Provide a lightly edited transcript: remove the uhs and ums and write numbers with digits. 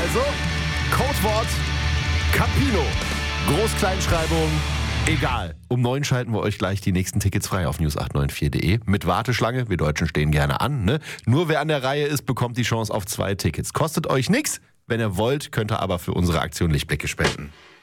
Also, Codewort Campino. Groß-Kleinschreibung, egal. Um 9 schalten wir euch gleich die nächsten Tickets frei auf news894.de. Mit Warteschlange, wir Deutschen stehen gerne an. Ne? Nur wer an der Reihe ist, bekommt die Chance auf 2 Tickets. Kostet euch nichts. Wenn ihr wollt, könnt ihr aber für unsere Aktion Lichtblicke spenden.